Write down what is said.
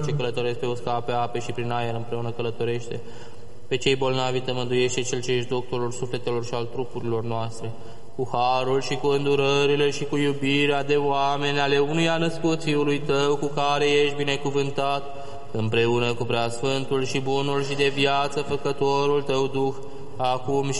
celor ce călătoresc pe uscat, pe ape și prin aer împreună călătorește. Pe cei bolnavi tămăduiește, Cel ce ești doctorul sufletelor și al trupurilor noastre. Cu harul și cu îndurările și cu iubirea de oameni ale unuia născut Fiului Tău, cu care ești binecuvântat, împreună cu preasfântul și bunul și de viață făcătorul Tău Duh, acum și